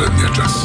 последния час.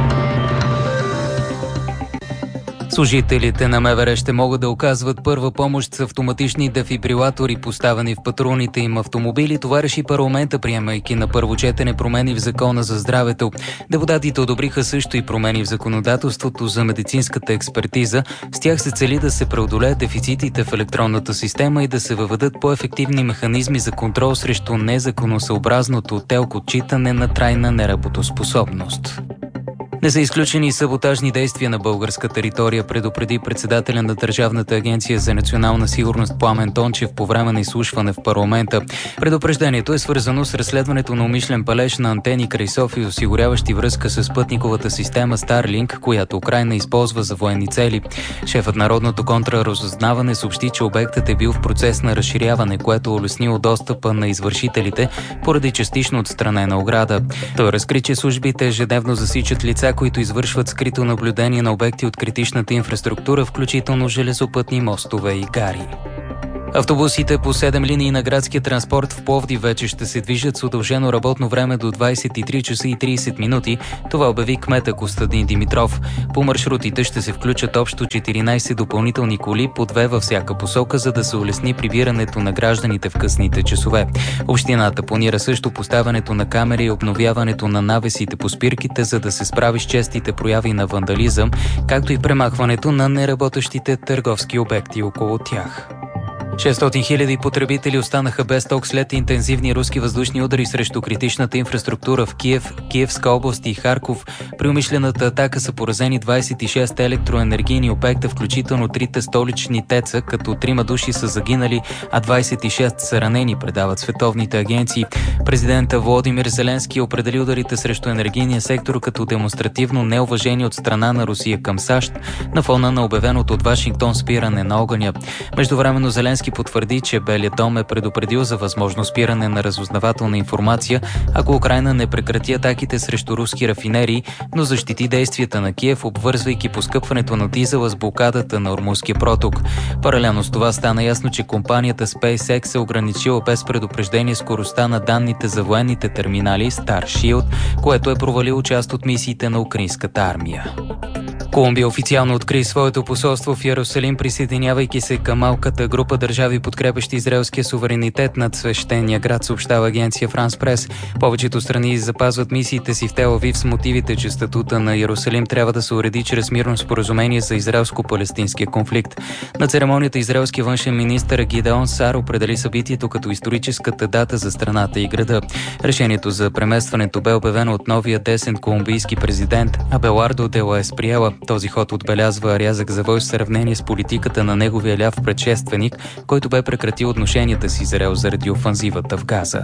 Служителите на МВР ще могат да оказват първа помощ с автоматични дефибрилатори, поставени в патрулните им автомобили. Това реши парламента, приемайки на първо четене промени в Закона за здравето. Депутатите одобриха също и промени в законодателството за медицинската експертиза. С тях се цели да се преодолеят дефицитите в електронната система и да се въведат по-ефективни механизми за контрол срещу незаконосъобразното ТЕЛК отчитане на трайна неработоспособност. Не са изключени саботажни действия на българска територия, предупреди председателя на Държавната агенция за национална сигурност Пламен Тончев по време на изслушване в парламента. Предупреждението е свързано с разследването на умишлен палеж на антени край София, осигуряващи връзка с спътниковата система Starlink, която Украйна използва за военни цели. Шефът на Народното контраразузнаване съобщи, че обектът е бил в процес на разширяване, което улеснило достъпа на извършителите поради частично отстранена ограда. Той разкри, че службите ежедневно засичат лица, които извършват скрито наблюдение на обекти от критичната инфраструктура, включително железопътни мостове и гари. Автобусите по 7 линии на градския транспорт в Пловдив вече ще се движат с удължено работно време до 23 часа и 30 минути. Това обяви кмета Костадин Димитров. По маршрутите ще се включат общо 14 допълнителни коли, по 2 във всяка посока, за да се улесни прибирането на гражданите в късните часове. Общината планира също поставянето на камери и обновяването на навесите по спирките, за да се справи с честите прояви на вандализъм, както и премахването на неработещите търговски обекти около тях. 600 хиляди потребители останаха без ток след интензивни руски въздушни удари срещу критичната инфраструктура в Киев, Киевска област и Харков. При умишлената атака са поразени 26 електроенергийни обекта, включително 3 столични ТЕЦ-а, като 3 души са загинали, а 26 са ранени, предават световните агенции. Президента Володимир Зеленски определи ударите срещу енергийния сектор като демонстративно неуважение от страна на Русия към САЩ на фона на обявеното от Вашингтон спиране на огъня. Междувременно Зеленски потвърди, че Белият дом е предупредил за възможно спиране на разузнавателна информация, ако Украйна не прекрати атаките срещу руски рафинерии, но защити действията на Киев, обвързвайки поскъпването на дизела с блокадата на Ормузския проток. Паралелно с това стана ясно, че компанията SpaceX е ограничила без предупреждение скоростта на данните за военните терминали Starshield, което е провалило част от мисиите на украинската армия. Колумбия официално откри своето посолство в Йерусалим, присъединявайки се към малката група държави, подкрепящи израелския суверенитет над свещения град, съобщава агенция Франс Прес. Повечето страни запазват мисиите си в Тел Авив с мотивите, че статута на Йерусалим трябва да се уреди чрез мирно споразумение за израелско-палестинския конфликт. На церемонията израелския външен министър Гидеон Сар определи събитието като историческата дата за страната и града. Решението за преместването бе обявено от новия десен колумбийски президент Абелардо де ла Есприела. Този ход отбелязва рязък завой в сравнение с политиката на неговия ляв предшественик, който бе прекратил отношенията с Израел заради офанзивата в Газа.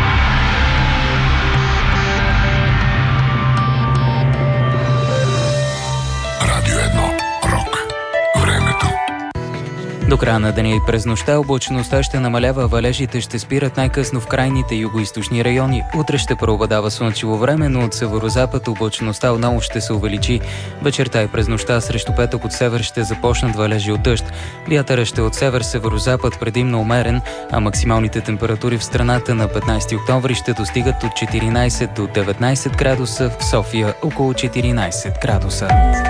Радио 1. Рок. Времето. До края на деня и през нощта облачността ще намалява, валежите ще спират най-късно в крайните югоизточни райони. Утре ще преобладава слънчево време, но от северозапад облачността отново ще се увеличи. Вечерта и през нощта срещу петък от север ще започнат валежи от дъжд. Вятърът ще от север-северозапад предимно умерен, а максималните температури в страната на 15 октомври ще достигат от 14 до 19 градуса, в София около 14 градуса.